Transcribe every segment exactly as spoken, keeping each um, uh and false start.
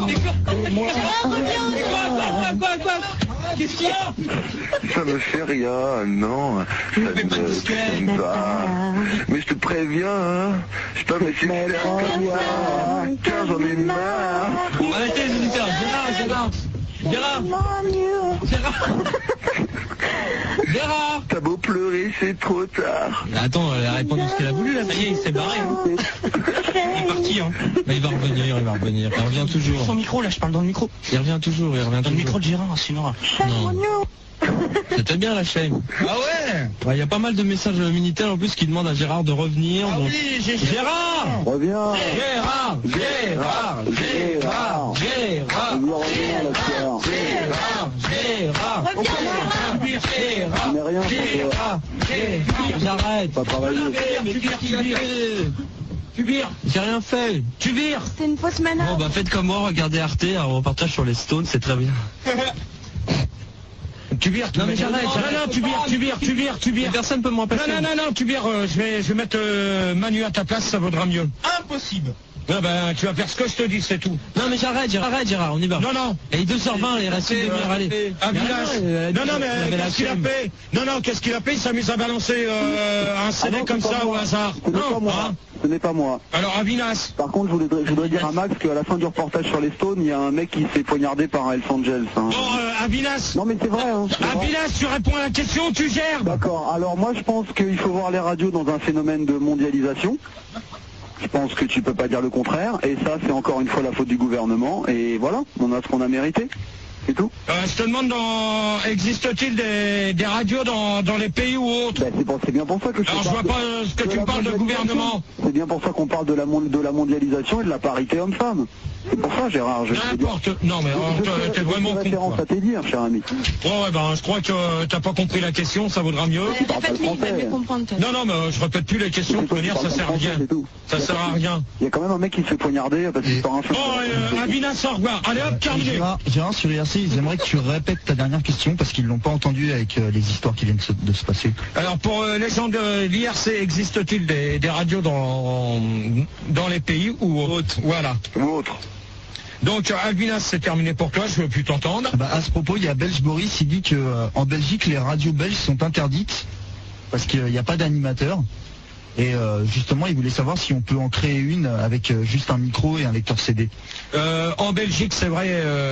Quoi, quoi, quoi? Qu'est-ce qu'il y a? Ça me fait rien, non. Ça ne me pas. Mais je te préviens, hein. Je peux me faire rien. Car j'en ai marre. Arrêtez les auditeurs. Gérard, Gérard. Gérard. Gérard. Gérard. T'as beau pleurer, c'est trop tard. Attends, elle a répondu ce qu'elle a voulu là. Ça y est, il s'est barré. Il est parti, hein. Mais il va revenir, il va revenir. Il revient toujours. Son micro, là, je parle dans le micro. Il revient toujours, il revient Dans toujours. le micro de Gérard, sinon. Non. C'était bien la chaîne. Ah ouais. Il ouais, y a pas mal de messages militaires en plus qui demandent à Gérard de revenir. Ah donc... oui, j'ai Gérard. Reviens. Gérard. Gérard. Gérard. Gérard. Gérard. Gérard. Gérard. Gérard. Mais rien, Gérard. J'arrête. Pas travailler. Mais tu vires, tu vires. Tu vires. J'ai rien fait. Tu vires. C'est une fausse menace. Bon bah faites comme moi, regardez Arte, un reportage sur les Stones, c'est très bien. Tu vires, tu Non mais j'arrête, non, j'arrête. non, non, tu vires, tu vires, tu vires, tu vires. Personne peut m'empêcher. Non, non, non, non, tu vires, euh, je vais, je vais mettre euh, Manu à ta place, ça vaudra mieux. Impossible. Non, ben, tu vas faire ce que je te dis, c'est tout. Non mais j'arrête, j'arrête, arrête Gérard, on y va. Non, non. Et deux heures vingt, il reste une demi-heure, allez. Un village. Non, non, mais qu'est-ce qu'il a fait? Non, non, qu'est-ce qu'il a fait? Il s'amuse à balancer euh, un C D Ah non, comme c'est pas ça au moi. hasard. Ce n'est pas Non, moi. hein. Ce n'est pas moi. Alors, Avinas. Par contre, je voudrais, je voudrais dire à Max qu'à la fin du reportage sur les Stones, il y a un mec qui s'est poignardé par un Hells Angels. Hein. Bon, euh, Avinas. Non mais c'est vrai. Hein, c'est vrai. Avinas, tu réponds à la question, tu gères. D'accord. Alors moi, je pense qu'il faut voir les radios dans un phénomène de mondialisation. Je pense que tu peux pas dire le contraire. Et ça, c'est encore une fois la faute du gouvernement. Et voilà, on a ce qu'on a mérité. C'est tout. Euh, je te demande, dans... existe-t-il des, des radios dans, dans les pays ou autres? Ben, c'est, pour- c'est bien pour ça que je Alors, te je vois parle pas euh, ce que de tu la me parles de mondialisation. gouvernement. C'est bien pour ça qu'on parle de la, mon- de la mondialisation et de la parité homme-femme. C'est pour ça, Gérard. Je, je veux dire- N'importe. Non, mais Je- euh, je t'es- fais- t'es je vraiment fais con, référence quoi. à tes dires, cher ami. Bon, ouais, ben, je crois que euh, t'as pas compris la question, ça vaudra mieux. Répète-lui, il va mieux comprendre. peut-être. Non, non, mais euh, je répète plus les questions, de toute manière, ça sert à rien. C'est tout. Ça sert à rien. Il y a quand même un mec qui se fait poignarder parce qu'il sort un feu. Bon, euh, Avinas, au revoir. Allez hop, terminé. Gérard, Gérard, sur I R C, ils aimeraient que tu répètes ta dernière question parce qu'ils l'ont pas entendu avec euh, les histoires qui viennent de se, de se passer. Alors, pour euh, les gens de l'I R C, existe-t-il des, des radios dans, dans les pays ou autres? Voilà. Ou autre. Donc, euh, Albinas, c'est terminé pour toi, je veux plus t'entendre. Ah bah, à ce propos, il y a Belge Boris, il dit que euh, en Belgique, les radios belges sont interdites parce qu'il n'y a pas d'animateur. Et euh, justement, il voulait savoir si on peut en créer une avec euh, juste un micro et un lecteur C D. Euh, en Belgique, c'est vrai...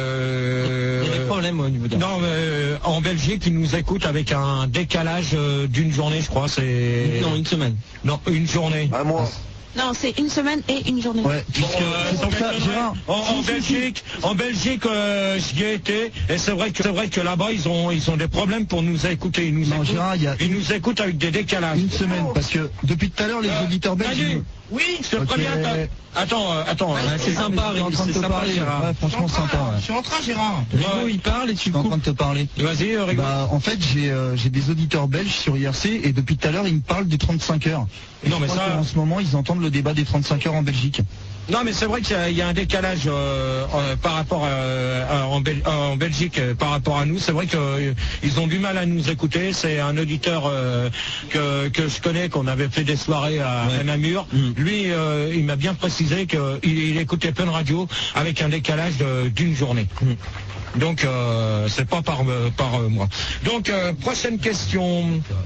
Euh, Il y a des problèmes au niveau de... Non, euh, en Belgique, ils nous écoutent avec un décalage euh, d'une journée, je crois. C'est Non, une semaine. Non, une journée. À moi. Non, c'est une semaine et une journée. Ouais, puisque Bon, euh, c'est pour ça, Gérard. En, en Belgique, en Belgique, euh, j'y ai été, et c'est vrai que c'est vrai que là-bas, ils ont ils ont des problèmes pour nous écouter. Ils nous Non, écoutent, Gérard, il y a ils nous écoutent avec des décalages. une semaine, parce que depuis tout à l'heure, les Euh, auditeurs belges... Manu, ils- oui, je te Ok. préviens. t'as- Attends, euh, attends. Ouais, euh, c'est sympa, Il est en train de c'est te sympa, parler, Gérard. ouais, franchement sympa. Ouais. Je suis en train, Gérard. Rigo, il parle et tu Je suis en train coupes. de te parler. Vas-y, euh, Rigo. Bah, en fait, j'ai euh, j'ai des auditeurs belges sur I R C et depuis tout à l'heure, ils me parlent des trente-cinq heures. Et Non, je mais crois ça- qu'en ce moment, ils entendent le débat des trente-cinq heures en Belgique. Non, mais c'est vrai qu'il y a- il y, a un décalage euh, euh, par rapport à, à- en, Bel- euh, en Belgique euh, par rapport à nous. C'est vrai qu'ils ont du mal à nous écouter. C'est un auditeur euh, que, que je connais, qu'on avait fait des soirées à, à Namur. Mm. Lui, euh, il m'a bien précisé qu'il il écoutait plein de radios avec un décalage de- d'une journée. Mm. Donc, euh, c'est pas par, euh, par euh, moi. Donc, euh, prochaine question.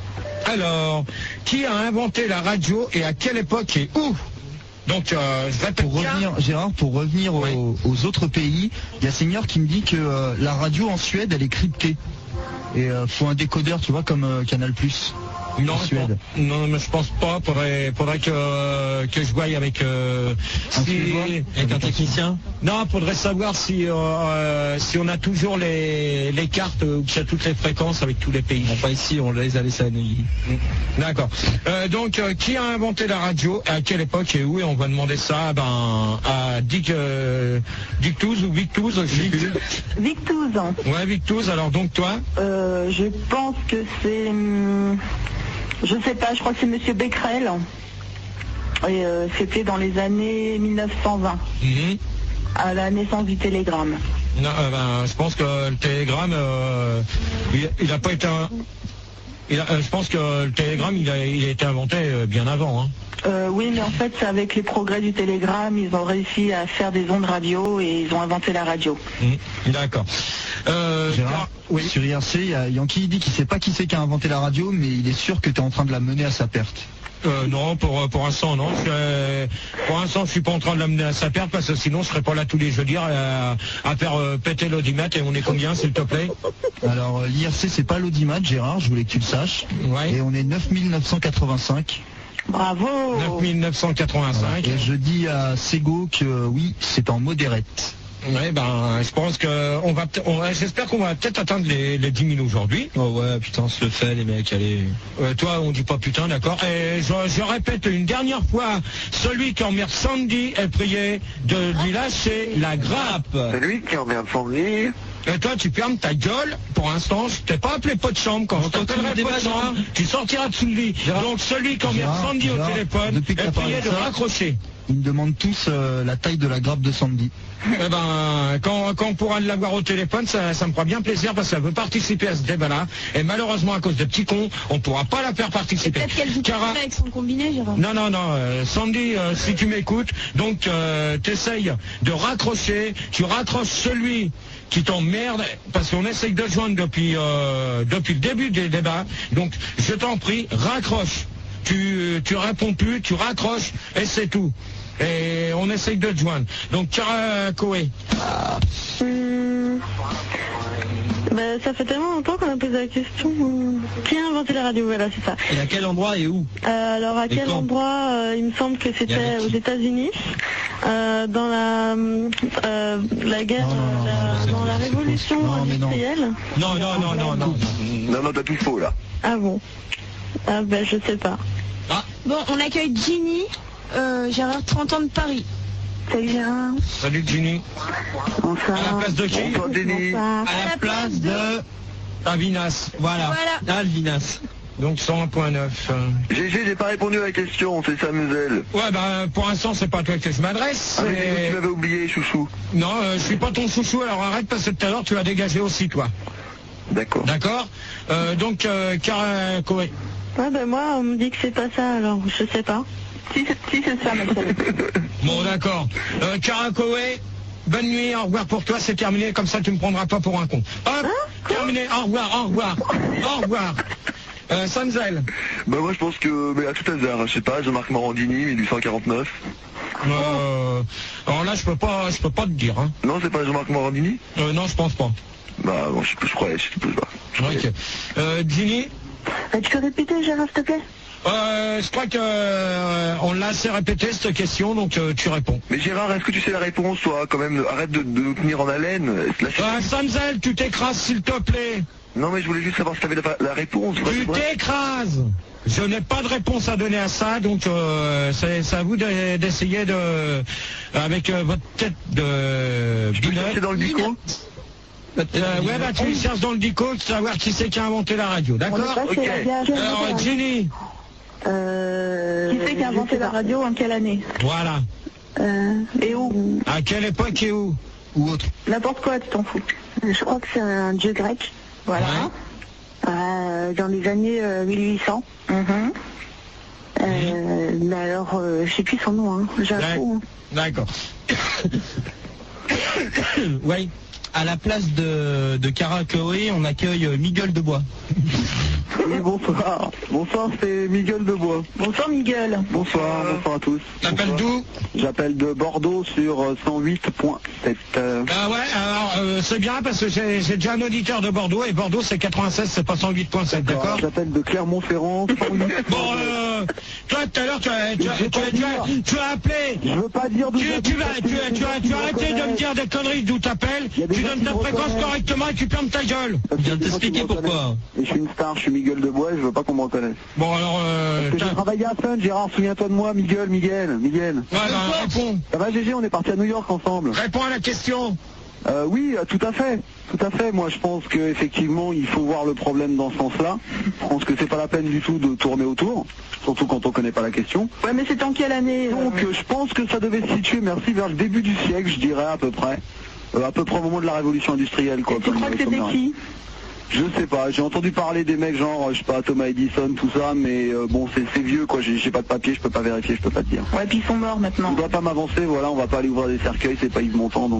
Alors, qui a inventé la radio et à quelle époque et où? Donc, euh, je répète Pour bien. revenir, Gérard, pour revenir Oui. aux, aux autres pays, il y a Seigneur qui me dit que euh, la radio en Suède, elle est cryptée. Et euh, faut un décodeur, tu vois, comme euh, Canal plus. Non, en je Suède. pense- non, mais je pense pas. Faudrait, faudrait que que je voie avec euh, Un si- suédois Avec un technicien. non, faudrait savoir si euh, euh, si on a toujours les les cartes où il y a toutes les fréquences avec tous les pays. Bon, pas ici, on les a laissés à Neuilly. D'accord. Euh, donc, euh, qui a inventé la radio, à quelle époque et où? Et on va demander ça ben, à Dick, euh, Dick Touze ou Vic Touze, je sais plus. Victouze. Ouais, Vic Touze. Alors donc toi? Euh, je pense que c'est... hum, je sais pas, je crois que c'est Monsieur Becquerel. Et euh, c'était dans les années mille neuf cent vingt, Mhm. à la naissance du télégramme. Non, euh, ben, je pense que le télégramme, euh, il n'a pas été un... il a, euh, je pense que le télégramme, il a, il a été inventé euh, bien avant. Hein. Euh, oui, mais en fait, c'est avec les progrès du télégramme, ils ont réussi à faire des ondes radio et ils ont inventé la radio. Mmh, d'accord. Euh, Gérard, oui. Sur I R C, il y a Yankee, il dit qu'il sait pas qui c'est qui a inventé la radio, mais il est sûr que tu es en train de la mener à sa perte. Euh, non, pour pour l'instant non. Je, euh, pour l'instant, je suis pas en train de l'amener à sa perte parce que sinon, je serais pas là tous les jeudis à, à faire euh, péter l'audimètre. Et on est combien, s'il te plaît? Alors, l'I R C, c'est pas l'audimat, Gérard. Je voulais que tu le saches. Ouais. Et on est neuf mille neuf cent quatre-vingt-cinq. Bravo. neuf mille neuf cent quatre-vingt-cinq. Et je dis à Sego que oui, c'est en modérette. Ouais, ben, je pense que on va, on, j'espère qu'on va peut-être atteindre les, les dix mille aujourd'hui. Oh ouais, putain, se le fait, les mecs, allez. Euh, toi, on dit pas putain, d'accord. Et je, je répète une dernière fois, celui qui emmerde Sandy est prié de lui lâcher la grappe. C'est lui qui emmerde Sandy. Et toi, tu fermes ta gueule. Pour l'instant, je t'ai pas appelé pot de chambre. Quand je t'appellerai pot de chambre, tu sortiras dessous le lit. Donc, celui qui emmerde Gérard, Sandy au Gérard, téléphone depuis que est t'as parlé prié de de ça, raccrocher. Ils me demandent tous euh, la taille de la grappe de Sandy. Eh ben, quand, quand on pourra l'avoir au téléphone, ça, ça me fera bien plaisir parce qu'elle veut participer à ce débat-là. Et malheureusement, à cause de petits cons, on ne pourra pas la faire participer. Peut-être qu'elle joue Cara... avec son combiné, Gérard. Non, non, non. Euh, Sandy, euh, si tu m'écoutes, donc euh, t'essayes de raccrocher. Tu raccroches celui qui t'emmerde parce qu'on essaye de joindre depuis, euh, depuis le début des débats. Donc, je t'en prie, raccroche. Tu, tu réponds plus, tu raccroches et c'est tout. Et on essaye de te joindre. Donc, Cara Coé. Hum, bah, ça fait tellement longtemps qu'on a posé la question. Qui a inventé la radio? Voilà, c'est ça. Et à quel endroit et où? Euh, alors, à Et quel quand? endroit? euh, Il me semble que Et c'était avec aux qui? États-Unis, euh, dans la, euh, la guerre, Non, non, non, la- non, c'est dans faux, la c'est révolution faux. Non, mais non. industrielle. Non, non, non, non, non. Non, non, t'as tout faux là. Ah bon? Ah ben, je sais pas. Bon, on accueille Ginny, euh, Gérard, trente ans de Paris. Salut Gérard. Salut Ginny. Bonsoir. À la place de qui? Bonsoir, Denis. Bonsoir. À la place de Avinas. Voilà. Voilà. Alvinas. Donc cent un point neuf. G G, j'ai pas répondu à la question, c'est Samuel. Ouais, bah pour l'instant, c'est pas à toi que je m'adresse. Ah, mais j'ai cru que mais- tu m'avais oublié, chouchou. Non, euh, je suis pas ton chouchou, alors arrête parce que tout à l'heure, tu as dégagé aussi, toi. D'accord. D'accord euh, Donc, euh, Cara Coé. Ouais, ben moi, on me dit que c'est pas ça, alors je sais pas. Si, c'est si, c'est ça, monsieur. Bon, d'accord. Euh, Cara Coé, bonne nuit, au revoir pour toi, c'est terminé, comme ça tu me prendras pas pour un con. Hop, terminé, au revoir, au revoir, au revoir. Euh, Sanzel. Bah moi je pense que, mais à tout hasard, je sais pas, Jean-Marc Morandini, mille huit cent quarante-neuf. Euh, alors là, je peux pas, je peux pas te dire. Hein. Non, c'est pas Jean-Marc Morandini? Euh, non, je pense pas. Bah bon, je sais plus, je croyais, je sais plus, bah. Je croyais. Ok. Euh, Ginny. Euh, tu peux répéter, Gérard, s'il te plaît? Euh, je crois que euh, on l'a assez répété cette question, donc euh, tu réponds. Mais Gérard, est-ce que tu sais la réponse, toi, quand même, arrête de, de nous tenir en haleine. Là, c'est- Euh, Sanzel, tu t'écrases s'il te plaît. Non mais je voulais juste savoir si t'avais la, la réponse. Ouais, Tu c'est vrai. t'écrases. Je n'ai pas de réponse à donner à ça, donc euh, c'est c'est à vous de- d'essayer de, avec euh, votre tête de Tu peux binocle. chercher dans le dico? Euh, ouais, bah tu cherches dans le dico, de savoir qui c'est qui a inventé la radio, d'accord? On est passé Ok. la guerre. Alors, Ginny, Euh, qui c'est qui a inventé la radio en quelle année? voilà. euh, Et où? À quelle époque et où? Ou autre. N'importe quoi, tu t'en fous. Je crois que c'est un dieu grec. Voilà. Ouais. Euh, dans les années euh, mille huit cents. Mhm. Euh, mais alors, euh, je sais plus son nom, hein. J'avoue. D'accord. Oui. À la place de, de Cara Coé, on accueille euh, Miguel Debois. Oui, bonsoir. Bonsoir, c'est Miguel Debois. Bonsoir Miguel. Bonsoir, bonsoir à tous. T'appelles Bonsoir. d'où? J'appelle de Bordeaux sur euh, cent huit point sept. euh, Ah ouais, alors euh, c'est bien parce que j'ai j'ai déjà un auditeur de Bordeaux et Bordeaux c'est quatre-vingt-seize, c'est pas cent huit point sept, d'accord? J'appelle de Clermont-Ferrand. cent huit. Bon, euh, toi tout à l'heure tu as, tu, as, Je veux tu, as, pas tu, as, dire. tu as appelé. Je veux pas dire d'où Tu, j'habite tu, vas, parce tu, que as, il y tu, a as, des tu gens as qui arrêté me de me dire reconnaissent. des conneries d'où t'appelles, Il y a des tu gens donnes qui ta me fréquence reconnaissent. correctement et tu fermes ta gueule. Parce que viens de des gens qui t'expliquer me pourquoi. reconnaissent. Et je suis une star, je suis Miguel Debois et je veux pas qu'on me reconnaisse. Bon alors, euh, Parce que j'ai t'as- travaillé à Sun, Gérard, souviens-toi de moi, Miguel, Miguel, Miguel. ouais, bah, réponds, Ça va G G, on est parti à New York ensemble. réponds à la question. Euh, oui, euh, tout à fait, tout à fait. Moi, je pense qu'effectivement, il faut voir le problème dans ce sens-là. Je pense que c'est pas la peine du tout de tourner autour, surtout quand on connaît pas la question. Ouais, mais c'est en quelle année? euh, Donc, euh, je pense que ça devait se situer, merci, vers le début du siècle, je dirais à peu près, Euh, à peu près au moment de la révolution industrielle, quoi. Et tu comme- crois que comme c'était la- qui? Je sais pas, j'ai entendu parler des mecs genre, je sais pas, Thomas Edison, tout ça, mais euh, bon, c'est c'est vieux quoi, j'ai j'ai pas de papier, je peux pas vérifier, je peux pas te dire. Ouais, puis ils sont morts maintenant. On doit pas m'avancer, voilà, on va pas aller ouvrir des cercueils, c'est pas Yves Montand, donc